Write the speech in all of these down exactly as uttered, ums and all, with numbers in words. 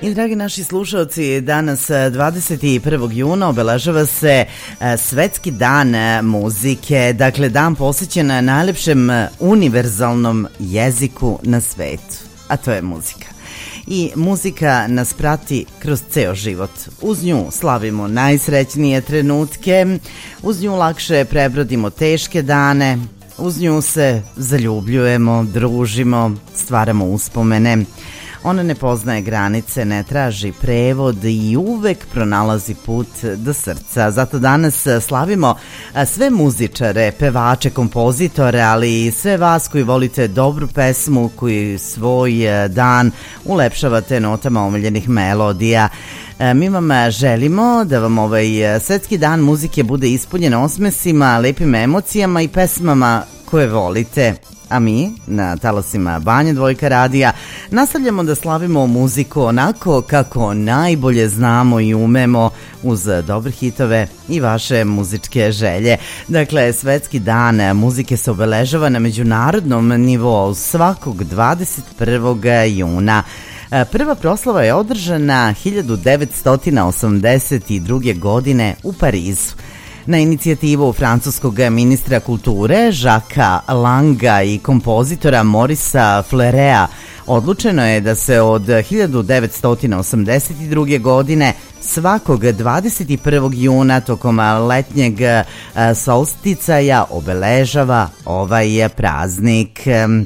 I dragi naši slušalci, danas dvadeset prvog juna obeležava se Svetski dan muzike, dakle dan posvećen najlepšem univerzalnom jeziku na svetu, a to je muzika. I muzika nas prati kroz ceo život. Uz nju slavimo najsrećnije trenutke, uz nju lakše prebrodimo teške dane, uz nju se zaljubljujemo, družimo, stvaramo uspomene. Ona ne poznaje granice, ne traži prevod i uvek pronalazi put do srca. Zato danas slavimo sve muzičare, pevače, kompozitore, ali i sve vas koji volite dobru pesmu, koji svoj dan ulepšavate notama omiljenih melodija. Mi vam želimo da vam ovaj Svetski dan muzike bude ispunjen osmesima, lepim emocijama i pesmama koje volite. A mi, na talasima Banja Dvojka radija, nastavljamo da slavimo muziku onako kako najbolje znamo i umemo, uz dobre hitove i vaše muzičke želje. Dakle, Svetski dan muzike se obeležava na međunarodnom nivou svakog dvadeset prvog juna. Prva proslava je održana hiljadu devetsto osamdeset druge. godine u Parizu. Na inicijativu francuskog ministra kulture Žaka Langa i kompozitora Morisa Flerea odlučeno je da se od hiljadu devetsto osamdeset druge. godine svakog dvadeset prvog juna tokom letnjeg solsticaja obeležava ovaj praznik.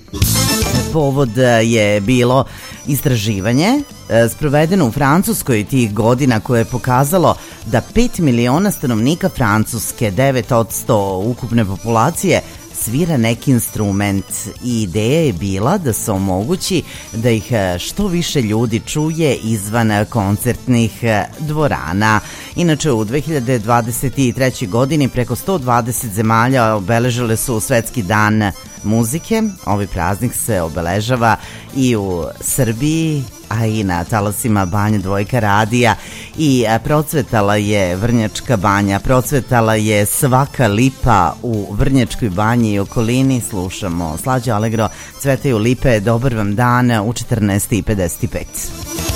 Povod je bilo istraživanje sprovedeno u Francuskoj tih godina koje je pokazalo da pet miliona stanovnika Francuske, devet posto ukupne populacije, svira neki instrument i ideja je bila da se omogući da ih što više ljudi čuje izvan koncertnih dvorana. Inače, u dve hiljade dvadeset trećoj. godini preko sto dvadeset zemalja obeležile su Svetski dan muzike. Ovaj praznik se obeležava i u Srbiji, a i na talasima Banja Dvojka radija, i procvetala je Vrnjačka banja, procvetala je svaka lipa u Vrnjačkoj banji i okolini. Slušamo Slađe Allegro, Cvetaju lipe, dobar vam dan u četrnaest i pedeset pet.